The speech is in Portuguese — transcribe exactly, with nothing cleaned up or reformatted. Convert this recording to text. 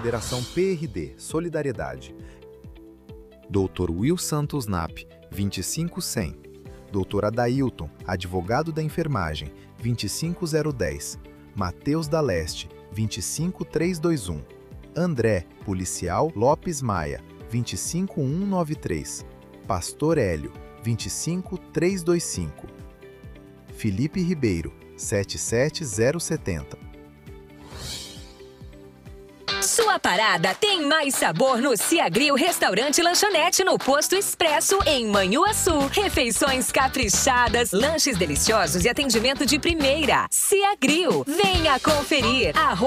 Federação P R D Solidariedade. doutor Will Santos Nap, vinte e cinco cem. doutor Adailton, advogado da enfermagem, vinte e cinco zero dez. Mateus da Leste, vinte e cinco trezentos e vinte e um. André, policial Lopes Maia, vinte e cinco mil cento e noventa e três. Pastor Hélio, vinte e cinco trezentos e vinte e cinco. Felipe Ribeiro, setenta e sete zero setenta. Sua parada tem mais sabor no Ciagril Restaurante e Lanchonete no Posto Expresso, em Manhuaçu. Refeições caprichadas, lanches deliciosos e atendimento de primeira. Ciagril, venha conferir. Arroba